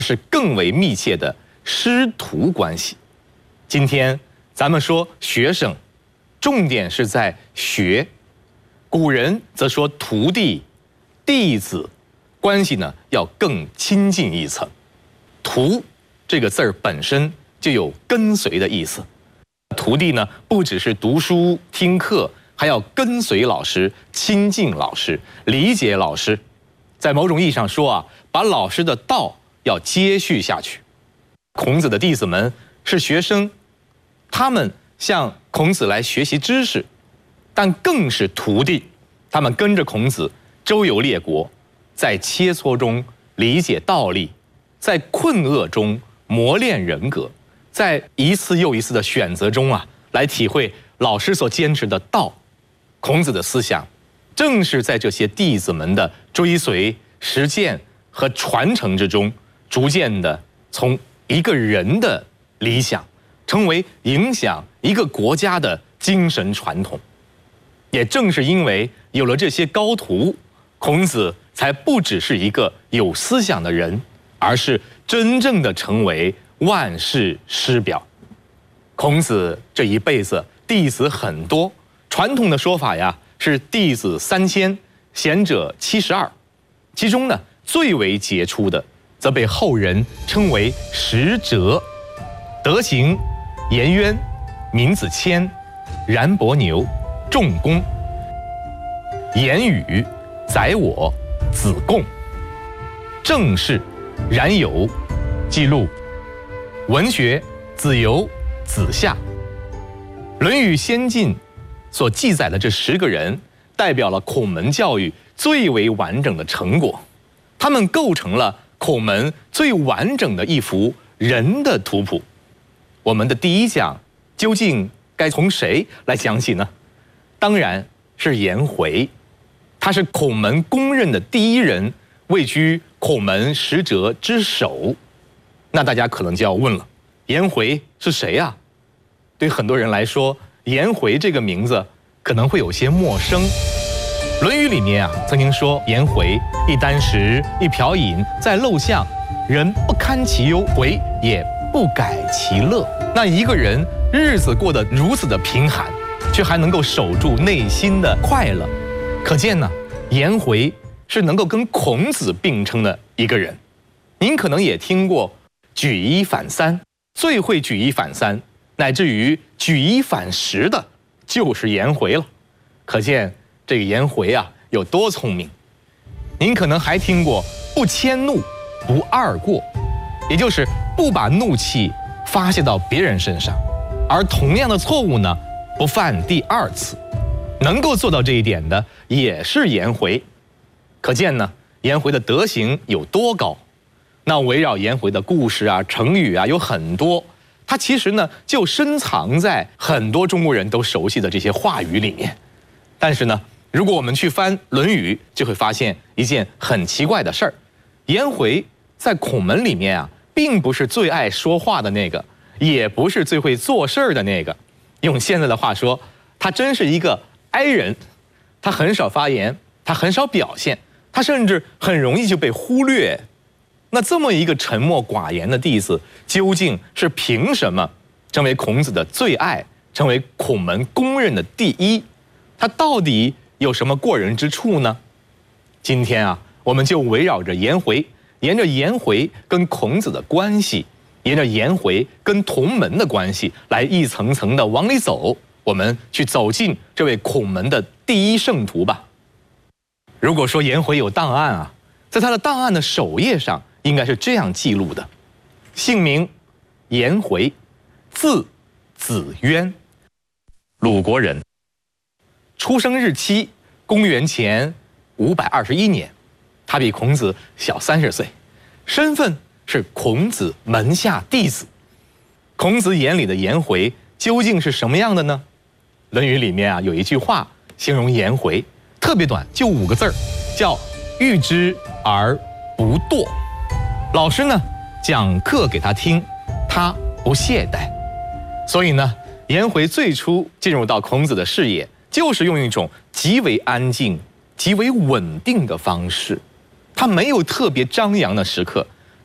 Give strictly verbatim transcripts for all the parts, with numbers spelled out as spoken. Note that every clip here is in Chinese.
是更为密切的师徒关系。今天咱们说学生，重点是在学；古人则说徒弟、弟子，关系呢要更亲近一层。徒这个字儿本身就有跟随的意思，徒弟呢不只是读书听课，还要跟随老师、亲近老师、理解老师。在某种意义上说啊，把老师的道要接续下去。孔子的弟子们是学生，他们向孔子来学习知识，但更是徒弟。他们跟着孔子周游列国，在切磋中理解道理，在困厄中磨练人格，在一次又一次的选择中啊，来体会老师所坚持的道。孔子的思想，正是在这些弟子们的追随、实践和传承之中，逐渐的从一个人的理想，成为影响一个国家的精神传统。也正是因为有了这些高徒，孔子才不只是一个有思想的人，而是真正的成为万世师表。孔子这一辈子弟子很多，传统的说法呀是弟子三千，贤者七十二，其中呢最为杰出的，则被后人称为十哲：德行、颜渊、闵子骞、冉伯牛、仲弓；言语、宰我、子贡；政事、冉有、记录；文学、子游、子夏。《论语》先进所记载的这十个人，代表了孔门教育最为完整的成果，他们构成了孔门最完整的一幅人的图谱。我们的第一讲究竟该从谁来讲起呢？当然是颜回，他是孔门公认的第一人，位居孔门十哲之首。那大家可能就要问了，颜回是谁啊？对很多人来说，颜回这个名字可能会有些陌生。《论语》里面啊，曾经说颜回一箪食，一瓢饮，在陋巷，人不堪其忧，回也不改其乐。那一个人日子过得如此的贫寒，却还能够守住内心的快乐，可见呢，颜回是能够跟孔子并称的一个人。您可能也听过举一反三，最会举一反三，乃至于举一反十的，就是颜回了。可见这个颜回啊有多聪明。您可能还听过不迁怒，不贰过，也就是不把怒气发泄到别人身上，而同样的错误呢，不犯第二次。能够做到这一点的也是颜回。可见呢，颜回的德行有多高。那围绕颜回的故事啊、成语啊有很多，它其实呢就深藏在很多中国人都熟悉的这些话语里面。但是呢，如果我们去翻《论语》，就会发现一件很奇怪的事儿：颜回在孔门里面啊，并不是最爱说话的那个，也不是最会做事儿的那个。用现在的话说，他真是一个 I 人，他很少发言，他很少表现，他甚至很容易就被忽略。那这么一个沉默寡言的弟子，究竟是凭什么成为孔子的最爱，成为孔门公认的第一？他到底有什么过人之处呢？今天啊，我们就围绕着颜回，沿着颜回跟孔子的关系，沿着颜回跟同门的关系，来一层层的往里走，我们去走进这位孔门的第一圣徒吧。如果说颜回有档案啊，在他的档案的首页上应该是这样记录的：姓名颜回，字子渊，鲁国人，出生日期公元前五百二十一年，他比孔子小三十岁，身份是孔子门下弟子。孔子眼里的颜回究竟是什么样的呢？《论语》里面啊有一句话形容颜回，特别短，就五个字儿，叫遇之而不惰。老师呢讲课给他听，他不懈怠。所以呢，颜回最初进入到孔子的视野，就是用一种极为安静、极为稳定的方式。他没有特别张扬的时刻，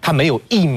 他没有一